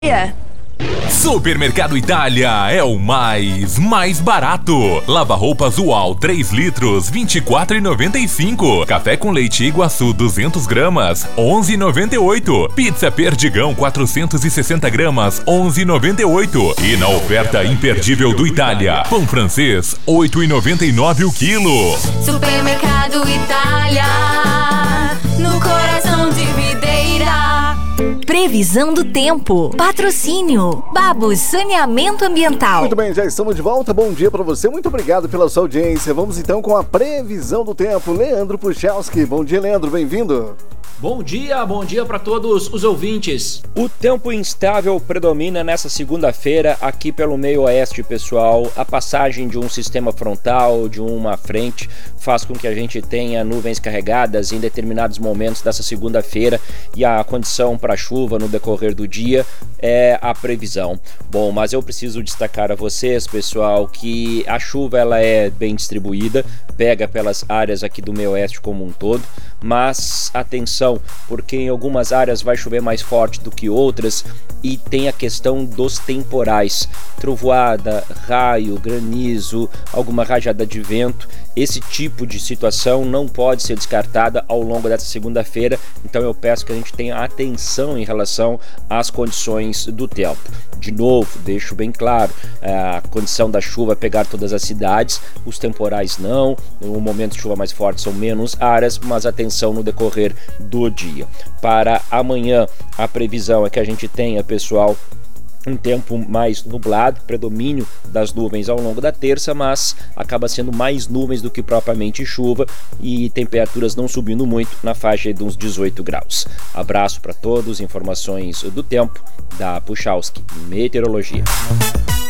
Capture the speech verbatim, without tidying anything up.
Supermercado Itália é o mais, mais barato. Lava roupas Ual três litros, vinte e quatro reais e noventa e cinco centavos. Café com leite Iguaçu duzentas gramas, onze reais e noventa e oito centavos. Pizza Perdigão quatrocentas e sessenta gramas, onze reais e noventa e oito centavos. E na oferta imperdível do Itália, pão francês, oito reais e noventa e nove centavos o quilo. Supermercado Itália, no coração de Videira. Previsão do tempo. Patrocínio. Babos Saneamento Ambiental. Muito bem, já estamos de volta. Bom dia para você. Muito obrigado pela sua audiência. Vamos então com a previsão do tempo. Leandro Puchalski. Bom dia, Leandro. Bem-vindo. Bom dia, bom dia para todos os ouvintes. O tempo instável predomina nessa segunda-feira aqui pelo meio oeste, pessoal. A passagem de um sistema frontal, de uma frente, faz com que a gente tenha nuvens carregadas em determinados momentos dessa segunda-feira e a condição para chuva no decorrer do dia é a previsão. Bom, mas eu preciso destacar a vocês, pessoal, que a chuva ela é bem distribuída, pega pelas áreas aqui do meio oeste como um todo, mas atenção, porque em algumas áreas vai chover mais forte do que outras e tem a questão dos temporais, trovoada, raio, granizo, alguma rajada de vento. Esse tipo de situação não pode ser descartada ao longo dessa segunda-feira, então eu peço que a gente tenha atenção em relação às condições do tempo. De novo, deixo bem claro, a condição da chuva pegar todas as cidades, os temporais não, no momento de chuva mais forte são menos áreas, mas atenção no decorrer do dia. Para amanhã, a previsão é que a gente tenha, pessoal, um tempo mais nublado, predomínio das nuvens ao longo da terça, mas acaba sendo mais nuvens do que propriamente chuva e temperaturas não subindo muito na faixa de uns dezoito graus. Abraço para todos, informações do tempo da Puchalski Meteorologia.